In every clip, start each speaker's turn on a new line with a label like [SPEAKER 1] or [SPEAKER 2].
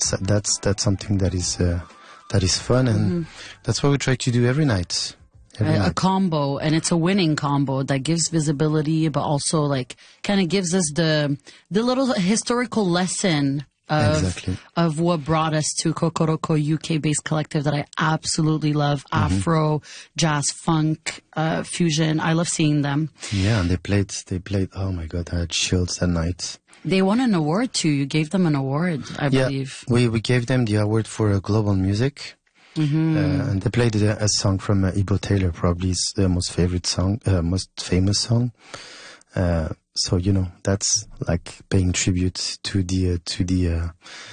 [SPEAKER 1] that's something that is fun, and that's what we try to do every night.
[SPEAKER 2] A combo, and it's a winning combo that gives visibility, but also like kind of gives us the little historical lesson of what brought us to Kokoroko, UK-based collective that I absolutely love. Afro, jazz, funk, fusion. I love seeing them.
[SPEAKER 1] Yeah, and they played. Oh my God, I had chills that night.
[SPEAKER 2] They won an award too. You gave them an award, I believe.
[SPEAKER 1] We gave them the award for global music. And they played a song from Ibo Taylor, probably is the most famous song. So that's like paying tribute to the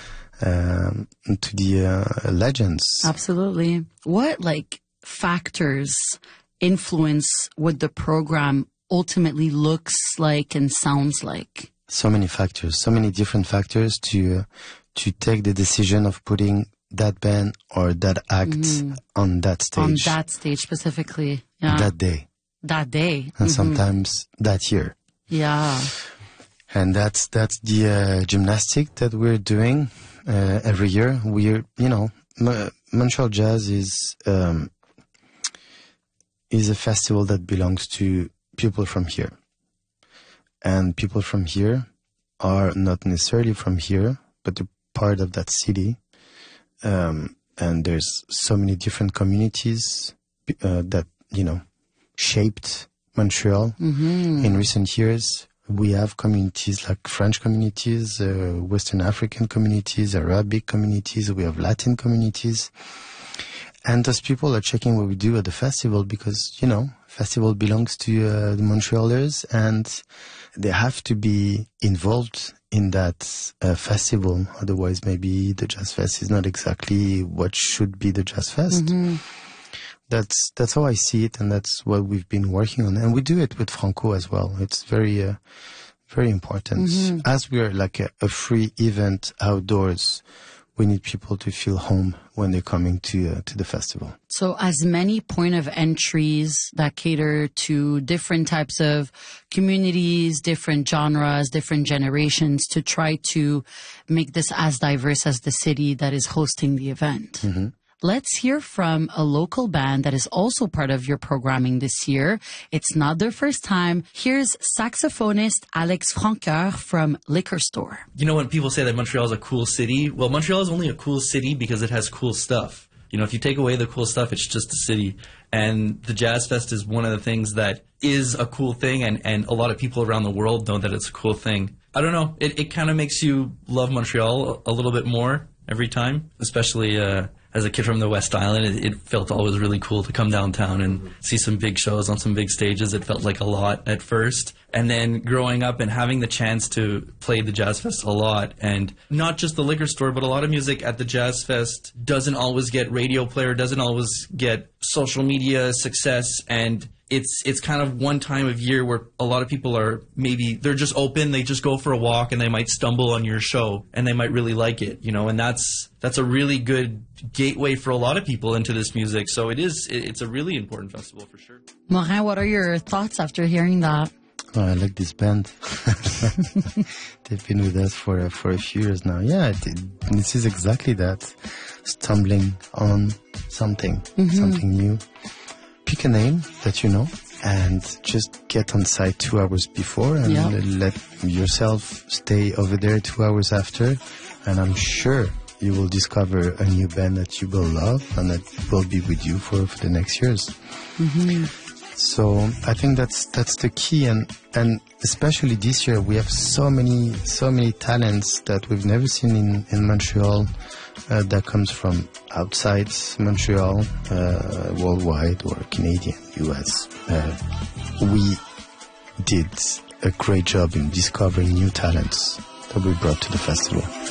[SPEAKER 1] legends.
[SPEAKER 2] Absolutely. What factors influence what the program ultimately looks like and sounds like?
[SPEAKER 1] So many factors, so many different factors to take the decision of putting that band or that act on that stage.
[SPEAKER 2] On that stage specifically. Yeah.
[SPEAKER 1] That day. And sometimes that year.
[SPEAKER 2] Yeah.
[SPEAKER 1] And that's the gymnastic that we're doing every year. Montreal Jazz is a festival that belongs to people from here. And people from here are not necessarily from here, but they're part of that city. And there's so many different communities that, shaped Montreal in recent years. We have communities like French communities, Western African communities, Arabic communities. We have Latin communities. And those people are checking what we do at the festival because, festival belongs to the Montrealers, and they have to be involved in that festival. Otherwise, maybe the Jazz Fest is not exactly what should be the Jazz Fest. That's how I see it, and that's what we've been working on. And we do it with Franco as well. It's very, very important. As we are like a free event outdoors, we need people to feel home when they're coming to the festival.
[SPEAKER 2] So as many point of entries that cater to different types of communities, different genres, different generations, to try to make this as diverse as the city that is hosting the event. Let's hear from a local band that is also part of your programming this year. It's not their first time. Here's saxophonist Alex Francoeur from Liquor Store.
[SPEAKER 3] When people say that Montreal is a cool city, well, Montreal is only a cool city because it has cool stuff. If you take away the cool stuff, it's just a city. And the Jazz Fest is one of the things that is a cool thing, and a lot of people around the world know that it's a cool thing. I don't know. It kind of makes you love Montreal a little bit more every time, especially as a kid from the West Island. It felt always really cool to come downtown and see some big shows on some big stages. It felt like a lot at first. And then growing up and having the chance to play the Jazz Fest a lot, and not just the Liquor Store, but a lot of music at the Jazz Fest doesn't always get radio play or doesn't always get social media success, and it's kind of one time of year where a lot of people are they're just open, they just go for a walk and they might stumble on your show and they might really like it, and that's a really good gateway for a lot of people into this music. So it's a really important festival for sure.
[SPEAKER 2] Morin, what are your thoughts after hearing that?
[SPEAKER 1] Oh, I like this band. They've been with us for a few years now. Yeah, this is exactly that. Stumbling on something new. Pick a name that you know and just get on site 2 hours before and let yourself stay over there 2 hours after. And I'm sure you will discover a new band that you will love and that will be with you for the next years. So I think that's the key, and especially this year we have so many talents that we've never seen in Montreal, that comes from outside Montreal, worldwide or Canadian, US. We did a great job in discovering new talents that we brought to the festival.